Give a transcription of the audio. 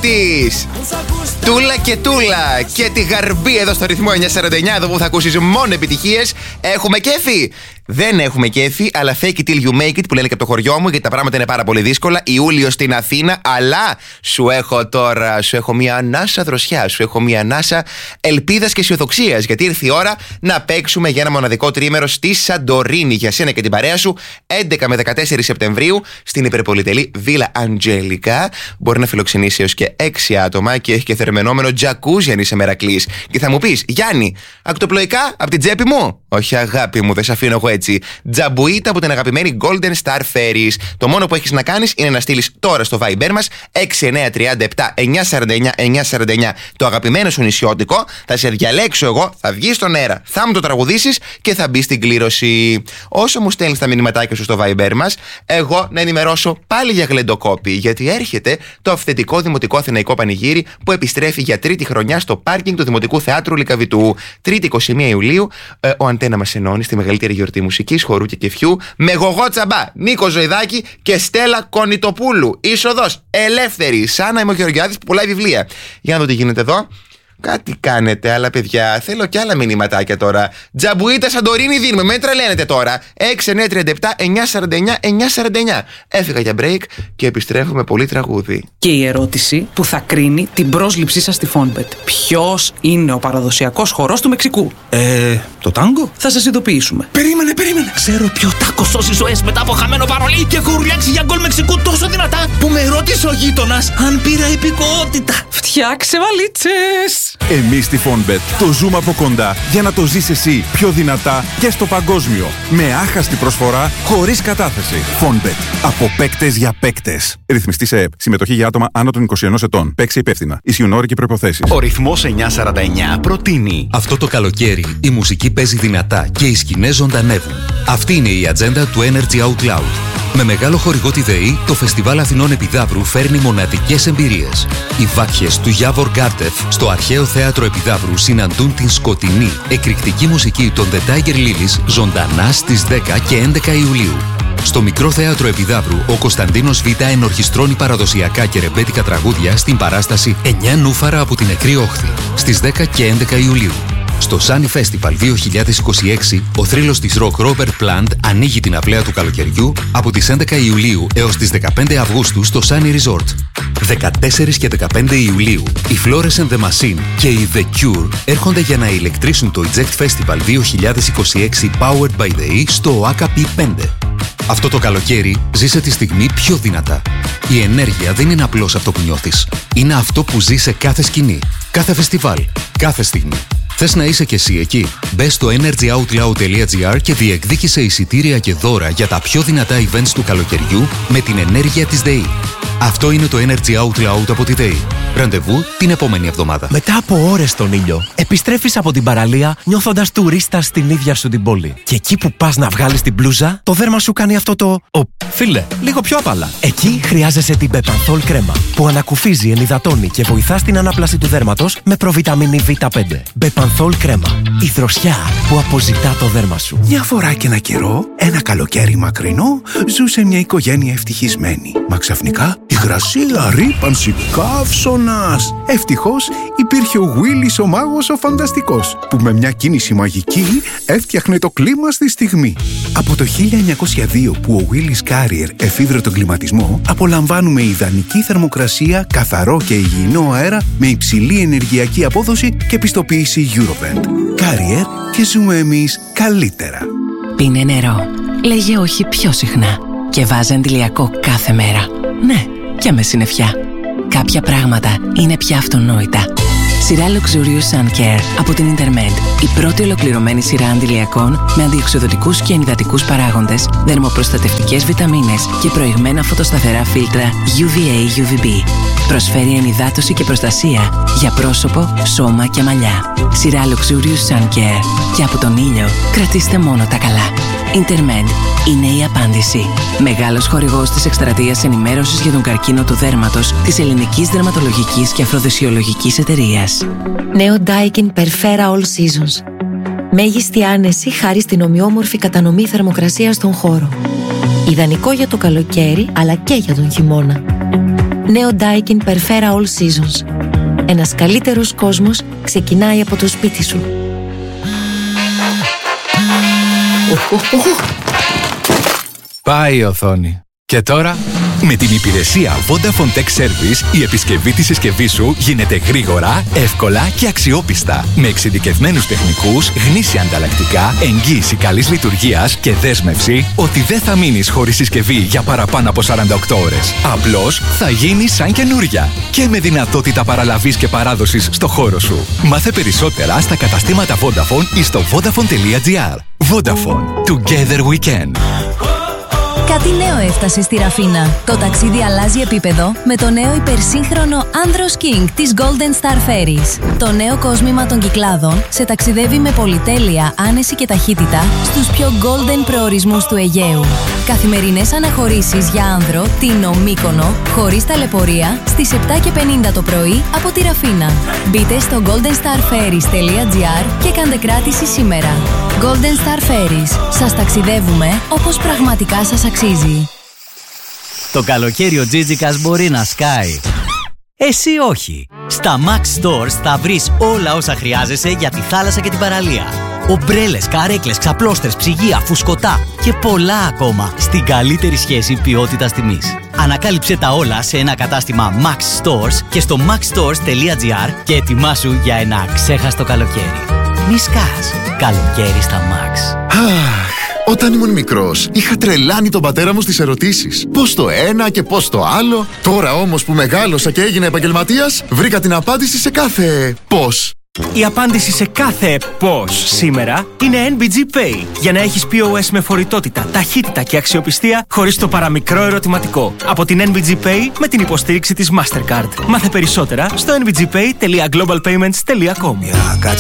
της Τούλα και Τούλα και τη Γαρμπή εδώ στο ρυθμό 949, εδώ που θα ακούσεις μόνο επιτυχίες. Έχουμε κέφι? Δεν έχουμε κέφι, αλλά fake it till you make it που λένε και από το χωριό μου, γιατί τα πράγματα είναι πάρα πολύ δύσκολα. Ιούλιο στην Αθήνα, αλλά σου έχω μία ανάσα δροσιά, σου έχω μία ανάσα ελπίδας και αισιοδοξίας, γιατί ήρθε η ώρα να παίξουμε για ένα μοναδικό τρίμερο στη Σαντορίνη για σένα και την παρέα σου, 11 με 14 Σεπτεμβρίου, στην υπερπολιτελή Βίλα Αντζέλικα. Μπορεί να φιλοξενήσει έως και 6 άτομα και έχει και θερμενόμενο τζακούζι αν είσαι μερακλής. Και θα μου πεις, Γιάννη, ακτοπλοϊκά από την τσέπη μου? Όχι, αγάπη μου, δεν σε αφήνω εγώ έτσι. Τζαμπουίτα από την αγαπημένη Golden Star Ferries. Το μόνο που έχεις να κάνεις είναι να στείλεις τώρα στο Viber μας 6937-949-949 το αγαπημένο σου νησιώτικο. Θα σε διαλέξω εγώ, θα βγεις στον αέρα, θα μου το τραγουδήσεις και θα μπει στην κλήρωση. Όσο μου στέλνεις τα μηνυματάκια σου στο Viber μας, εγώ να ενημερώσω πάλι για γλεντοκόπη, γιατί έρχεται το αυθεντικό Δημοτικό Αθηναϊκό Πανηγύρι που επιστρέφει για τρίτη χρονιά στο πάρκινγκ του Δημοτικού Θεάτρου Λυκαβητού. Τρίτη 21 Ιουλίου, ο Αντένα μας ενώνει στη μεγαλύτερη γιορτή μουσικής, χορού και κεφιού με Γογό Τσαμπά, Νίκο Ζωηδάκη και Στέλλα Κονιτοπούλου. Είσοδος ελεύθερη, σαν να είμαι ο Γεωργιάδης που πουλάει βιβλία. Για να δω τι γίνεται εδώ. Κάτι κάνετε, αλλά παιδιά, θέλω κι άλλα μηνυματάκια τώρα. Τζαμπουίτα Σαντορίνη δίνουμε, με τρελαίνετε τώρα. 6937-949-949. Έφυγα για break και επιστρέφω με πολύ τραγούδι. Και η ερώτηση που θα κρίνει την πρόσληψή σας στη Fonbet. Ποιος είναι ο παραδοσιακός χορός του Μεξικού? Το τάγκο? Θα σας ειδοποιήσουμε. Περίμενε. Ξέρω ποιο τάκο σώσει ζωές μετά από χαμένο παρολί και έχω ουρλιάξει για γκολ Μεξικού τόσο δυνατά που με ρώτησε ο γείτονας αν πήρα υπηκότητα. Φτιάξε βαλίτσες! Εμείς στη Fonbet το ζούμε από κοντά για να το ζεις εσύ πιο δυνατά και στο παγκόσμιο. Με άχαστη προσφορά, χωρίς κατάθεση. Fonbet. Από παίκτες για παίκτες. Ρυθμιστή σε ΕΠ. Συμμετοχή για άτομα άνω των 21 ετών. Παίξε υπεύθυνα. Ισχύουν όροι και προϋποθέσεις. Ο ρυθμός 949 προτείνει. Αυτό το καλοκαίρι η μουσική παίζει δυνατά και οι σκηνές ζωντανεύουν. Αυτή είναι η ατζέντα του Energy Out Loud. Με μεγάλο χορηγό τη ΔΕΗ, το Φεστιβάλ Αθηνών Επιδαύρου φέρνει μοναδικές εμπειρίες. Οι βάκχες του Γιάβορ Γκάρτεφ στο Αρχαίο Θέατρο Επιδαύρου συναντούν την σκοτεινή, εκρηκτική μουσική των The Tiger Lilies ζωντανά στις 10 και 11 Ιουλίου. Στο Μικρό Θέατρο Επιδαύρου, ο Κωνσταντίνος Β' ενορχιστρώνει παραδοσιακά και ρεμπέτικα τραγούδια στην παράσταση 9 νούφαρα από την νεκρή όχθη στις 10 και 11 Ιουλίου. Στο Sunny Festival 2026, ο θρύλος της rock Robert Plant ανοίγει την αυλαία του καλοκαιριού από τις 11 Ιουλίου έως τις 15 Αυγούστου στο Sunny Resort. 14 και 15 Ιουλίου, οι Flores and the Machine και οι The Cure έρχονται για να ηλεκτρήσουν το Eject Festival 2026 Powered by the E στο AKP 5. Αυτό το καλοκαίρι ζήσε τη στιγμή πιο δυνατά. Η ενέργεια δεν είναι απλώς αυτό που νιώθεις. Είναι αυτό που ζει σε κάθε σκηνή, κάθε φεστιβάλ, κάθε στιγμή. Θες να είσαι κι εσύ εκεί? Μπες στο energyoutloud.gr και διεκδίκησε εισιτήρια και δώρα για τα πιο δυνατά events του καλοκαιριού με την ενέργεια της ΔΕΗ. Αυτό είναι το Energy Out Loud από τη ΔΕΗ. Ραντεβού την επόμενη εβδομάδα. Μετά από ώρες στον ήλιο, επιστρέφεις από την παραλία νιώθοντας τουρίστα στην ίδια σου την πόλη. Και εκεί που πας να βγάλεις την μπλούζα, το δέρμα σου κάνει αυτό το φίλε, λίγο πιο απαλά. Εκεί χρειάζεσαι την Bepanthol κρέμα, που ανακουφίζει, ενυδατώνει και βοηθά στην ανάπλαση του δέρματος με προβιταμίνη Β5. Bepanthol κρέμα. Η δροσιά που αποζητά το δέρμα σου. Μια φορά και ένα καιρό, ένα καλοκαίρι μακρινό, ζούσε μια οικογένεια ευτυχισμένη. Μα ξαφνικά υγρασία, ρύπανση, καύσωνας. Ευτυχώς υπήρχε ο Γουίλις ο μάγος ο φανταστικός, που με μια κίνηση μαγική έφτιαχνε το κλίμα στη στιγμή. Από το 1902 που ο Γουίλις Carrier εφήβρε τον κλιματισμό, απολαμβάνουμε ιδανική θερμοκρασία, καθαρό και υγιεινό αέρα με υψηλή ενεργειακή απόδοση και πιστοποίηση Eurovent. Carrier, και ζούμε εμείς καλύτερα. Πίνε νερό. Λέγε όχι πιο συχνά. Και βάζε αντιλιακό κάθε μέρα. Ναι, και με συννεφιά. Κάποια πράγματα είναι πια αυτονόητα. Σειρά Luxurious Sun Care από την Intermed. Η πρώτη ολοκληρωμένη σειρά αντιλιακών με αντιοξυδοτικούς και ενυδατικούς παράγοντες, δερμοπροστατευτικές βιταμίνες και προηγμένα φωτοσταθερά φίλτρα UVA-UVB. Προσφέρει ενυδάτωση και προστασία για πρόσωπο, σώμα και μαλλιά. Σειρά Luxurious Sun Care. Και από τον ήλιο κρατήστε μόνο τα καλά. Intermed είναι η απάντηση. Μεγάλος χορηγός της εκστρατείας ενημέρωσης για τον καρκίνο του δέρματος της Ελληνικής Δερματολογικής και Αφροδισιολογικής Εταιρείας. Νέο Daikin Perfera All Seasons. Μέγιστη άνεση χάρη στην ομοιόμορφη κατανομή θερμοκρασίας στον χώρο. Ιδανικό για το καλοκαίρι αλλά και για τον χειμώνα. Νέο Daikin Perfera All Seasons. Ένας καλύτερος κόσμος ξεκινάει από το σπίτι σου. Πάει η οθόνη. Και τώρα... Με την υπηρεσία Vodafone Tech Service, η επισκευή της συσκευής σου γίνεται γρήγορα, εύκολα και αξιόπιστα. Με εξειδικευμένους τεχνικούς, γνήσια ανταλλακτικά, εγγύηση καλής λειτουργίας και δέσμευση ότι δεν θα μείνεις χωρίς συσκευή για παραπάνω από 48 ώρες. Απλώς θα γίνει σαν καινούρια. Και με δυνατότητα παραλαβής και παράδοσης στο χώρο σου. Μάθε περισσότερα στα καταστήματα Vodafone ή στο vodafone.gr. Vodafone. Together we can. Κάτι νέο έφτασε στη Ραφίνα. Το ταξίδι αλλάζει επίπεδο με το νέο υπερσύγχρονο Andros King της Golden Star Ferries. Το νέο κόσμημα των Κυκλάδων σε ταξιδεύει με πολυτέλεια, άνεση και ταχύτητα στους πιο golden προορισμούς του Αιγαίου. Καθημερινές αναχωρήσεις για άνδρο, Τίνο, Μύκονο, χωρίς ταλαιπωρία, στις 7:50 το πρωί από τη Ραφίνα. Μπείτε στο goldenstarferries.gr και κάντε κράτηση σήμερα. Golden Star Ferries. Σας ταξιδεύουμε όπως πραγματικά σας αξίζει. Το καλοκαίρι ο Τζίτζικας μπορεί να σκάει. Εσύ όχι. Στα Max Stores θα βρεις όλα όσα χρειάζεσαι για τη θάλασσα και την παραλία. Ομπρέλες, καρέκλες, ξαπλώστρες, ψυγεία, φουσκωτά και πολλά ακόμα στην καλύτερη σχέση ποιότητας-τιμής. Ανακάλυψε τα όλα σε ένα κατάστημα Max Stores και στο maxstores.gr και ετοιμάσου για ένα ξέχαστο καλοκαίρι. Μη σκάς. Καλοκαίρι στα Max. Όταν ήμουν μικρός, είχα τρελάνει τον πατέρα μου στις ερωτήσεις. Πώς το ένα και πώς το άλλο. Τώρα όμως που μεγάλωσα και έγινα επαγγελματίας, βρήκα την απάντηση σε κάθε πώς. Η απάντηση σε κάθε πώς σήμερα είναι NBG Pay. Για να έχεις POS με φορητότητα, ταχύτητα και αξιοπιστία χωρίς το παραμικρό ερωτηματικό. Από την NBG Pay με την υποστήριξη της Mastercard. Μάθε περισσότερα στο nbgpay.globalpayments.com.